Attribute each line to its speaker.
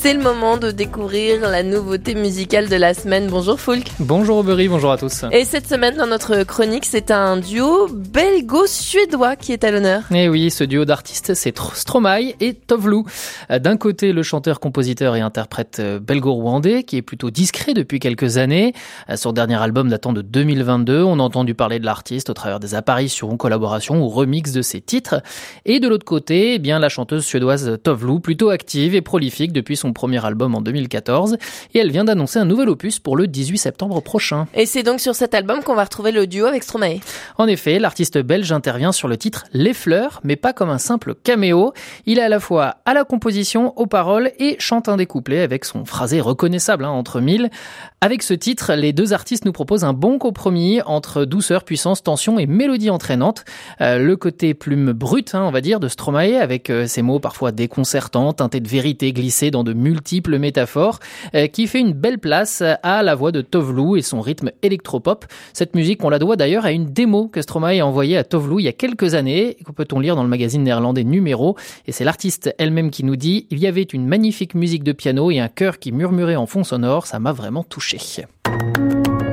Speaker 1: C'est le moment de découvrir la nouveauté musicale de la semaine. Bonjour Foulk.
Speaker 2: Bonjour Aubery, bonjour à tous.
Speaker 1: Et cette semaine dans notre chronique, c'est un duo belgo-suédois qui est à l'honneur.
Speaker 2: Et oui, ce duo d'artistes, c'est Stromae et Tove Lo. D'un côté, le chanteur, compositeur et interprète belgo-rwandais qui est plutôt discret depuis quelques années. Son dernier album datant de 2022, on a entendu parler de l'artiste au travers des apparitions, collaborations ou remixes de ses titres. Et de l'autre côté, eh bien la chanteuse suédoise Tove Lo, plutôt active et prolifique depuis son premier album en 2014. Et elle vient d'annoncer un nouvel opus pour le 18 septembre prochain.
Speaker 1: Et c'est donc sur cet album qu'on va retrouver le duo avec Stromae.
Speaker 2: En effet, l'artiste belge intervient sur le titre Les Fleurs, mais pas comme un simple caméo. Il est à la fois à la composition, aux paroles et chante un des couplets avec son phrasé reconnaissable entre mille. Avec ce titre, les deux artistes nous proposent un bon compromis entre douceur, puissance, tension et mélodie entraînante. Le côté plume brute, on va dire, de Stromae, avec ses mots parfois déconcertants, teintés de vérité, glissés dans de multiples métaphores, qui fait une belle place à la voix de Tove Lo et son rythme électropop. Cette musique, on la doit d'ailleurs à une démo que Stromae a envoyée à Tove Lo il y a quelques années, que peut-on lire dans le magazine néerlandais Numéro. Et c'est l'artiste elle-même qui nous dit « Il y avait une magnifique musique de piano et un chœur qui murmurait en fond sonore, ça m'a vraiment touché ».